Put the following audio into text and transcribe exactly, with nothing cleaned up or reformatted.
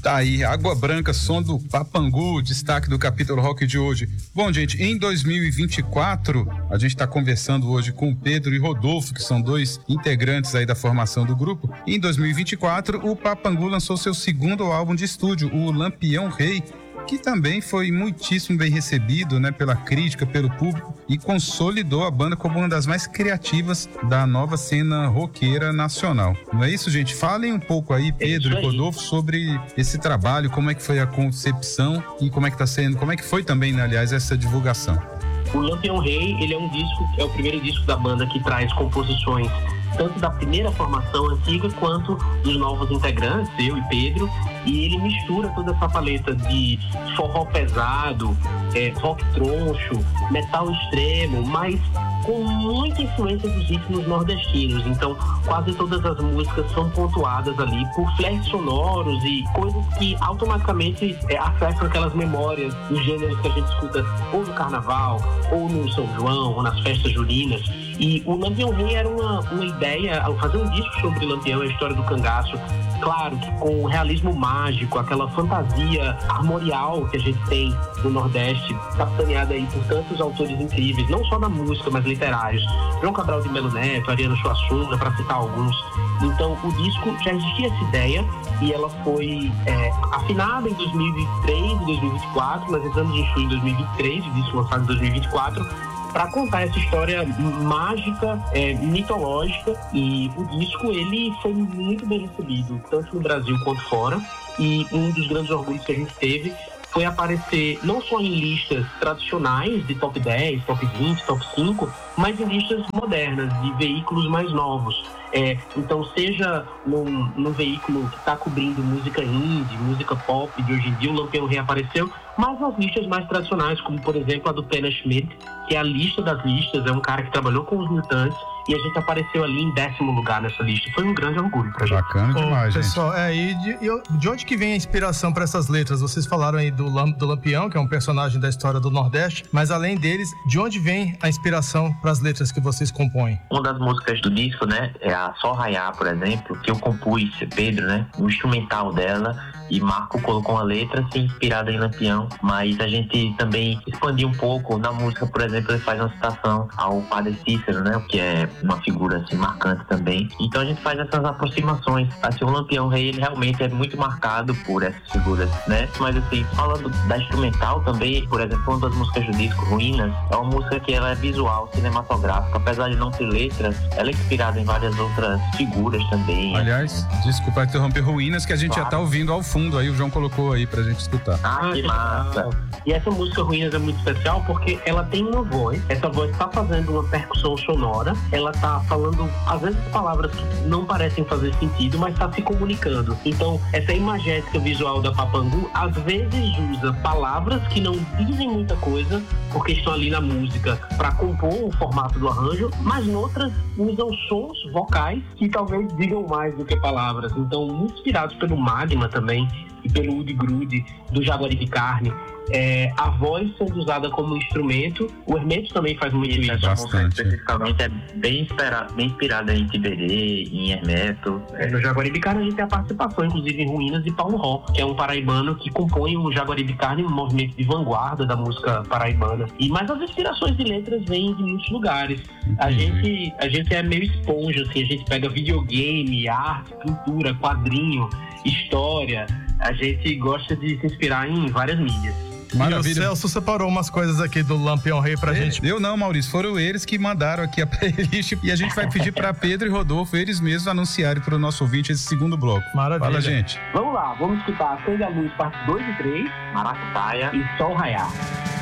Tá aí, Água Branca, som do Papangu, destaque do capítulo rock de hoje. Bom, gente, em dois mil e vinte e quatro, a gente está conversando hoje com o Pedro e Rodolfo, que são dois integrantes aí da formação do grupo. Em dois mil e vinte e quatro, o Papangu lançou seu segundo álbum de estúdio, o Lampião Rei, que também foi muitíssimo bem recebido, né, pela crítica, pelo público, e consolidou a banda como uma das mais criativas da nova cena roqueira nacional. Não é isso, gente? Falem um pouco aí, Pedro e Rodolfo, sobre esse trabalho, como é que foi a concepção e como é que tá sendo, como é que foi também, né, aliás, essa divulgação. O Lampião Rei, ele é um disco, é o primeiro disco da banda que traz composições tanto da primeira formação antiga quanto dos novos integrantes, eu e Pedro, e ele mistura toda essa paleta de forró pesado, é, rock troncho, metal extremo, mas com muita influência dos ritmos nordestinos. Então, quase todas as músicas são pontuadas ali por flertes sonoros e coisas que automaticamente é, acessam aquelas memórias dos gêneros que a gente escuta ou no Carnaval, ou no São João, ou nas festas juninas. E o Lampião Rei era uma, uma ideia, ao fazer um disco sobre Lampião, a história do cangaço, claro que com o realismo mágico, aquela fantasia armorial que a gente tem no Nordeste, capitaneada aí por tantos autores incríveis, não só da música, mas literários. João Cabral de Melo Neto, Ariano Suassuna, para citar alguns. Então, o disco já existia essa ideia e ela foi é, afinada em dois mil e vinte e três e dois mil e vinte e quatro, nós entramos em julho de dois mil e vinte e três, o disco lançado em dois mil e vinte e quatro, para contar essa história mágica, é, mitológica, e o disco ele foi muito bem recebido, tanto no Brasil quanto fora, e um dos grandes orgulhos que a gente teve foi aparecer não só em listas tradicionais de top dez, top vinte, top cinco, mas em listas modernas, de veículos mais novos. É, então, seja num, num veículo que está cobrindo música indie, música pop, de hoje em dia o Lampião reapareceu, mas nas listas mais tradicionais, como por exemplo a do Pena Schmidt, que é a lista das listas, é um cara que trabalhou com os Mutantes, e a gente apareceu ali em décimo lugar nessa lista. Foi um grande orgulho pra gente. Bacana demais, Ô, gente. Pessoal, é, e de, de onde que vem a inspiração para essas letras? Vocês falaram aí do, Lam, do Lampião, que é um personagem da história do Nordeste, mas além deles, de onde vem a inspiração para as letras que vocês compõem? Uma das músicas do disco, né, é a Só Raiar, por exemplo, que eu compus, Pedro, né, o instrumental dela, e Marco colocou uma letra assim, inspirada em Lampião, mas a gente também expandiu um pouco. Na música, por exemplo, ele faz uma citação ao Padre Cícero, né, que é uma figura assim, marcante também. Então a gente faz essas aproximações. Assim, o Lampião Rei, ele realmente é muito marcado por essas figuras, né? Mas assim, falando da instrumental também, por exemplo, uma das músicas do disco, Ruínas, é uma música que ela é visual, cinematográfica, apesar de não ter letras, ela é inspirada em várias outras figuras também. Aliás, desculpa interromper, Ruínas, que a gente claro. já tá ouvindo ao fundo aí, o João colocou aí pra gente escutar. Ah, que massa! E essa música Ruínas é muito especial porque ela tem uma voz, essa voz tá fazendo uma percussão sonora, ela tá falando, às vezes, palavras que não parecem fazer sentido, mas tá se comunicando. Então, essa imagética visual da Papangu, às vezes usa palavras que não dizem muita coisa, porque estão ali na música para compor o formato do arranjo, mas noutras usam sons vocais que talvez digam mais do que palavras. Então, muito inspirados pelo Magma também, e pelo Woody Grude, do Jaguaribe Carne. É, a voz sendo usada como instrumento, o Hermeto também faz muito isso. Essa música especificamente é bem inspirada, bem inspirada em Tiberê, em Hermeto. É, no Jaguaribe Carne a gente tem a participação, inclusive, em Ruínas de Paulo Ró, que é um paraibano que compõe o Jaguaribe Carne, um movimento de vanguarda da música paraibana. E, mas as inspirações de letras vêm de muitos lugares. A gente, a gente é meio esponja, assim, a gente pega videogame, arte, pintura, quadrinho, história. A gente gosta de se inspirar em várias mídias. Maravilha. E o Celso separou umas coisas aqui do Lampião Rei pra Ele, gente. Eu não, Maurício, foram eles que mandaram aqui a playlist e a gente vai pedir pra Pedro e Rodolfo, eles mesmos, anunciarem pro nosso ouvinte esse segundo bloco. Maravilha. Fala, gente. Vamos lá, vamos escutar Acende a Luz, parte dois e três, Maracutaia e Sol Raiar.